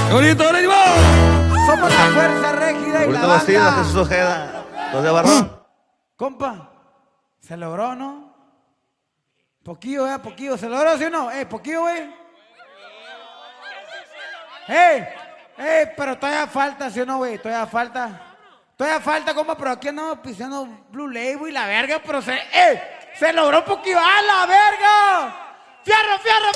¡Qué bonito, ánimo! Somos la fuerza rígida y la Bonito vestido, banda. Jesús Ojeda. José Barrón. Compa, se logró, ¿no? Poquillo, poquillo. ¿Se logró, sí o no? Poquillo, güey. Pero todavía falta, ¿sí o no, güey? Todavía falta, compa, pero aquí andamos pisando Blue Label y la verga, pero se logró poquillo. ¡A la verga! ¡Fierro, fierro!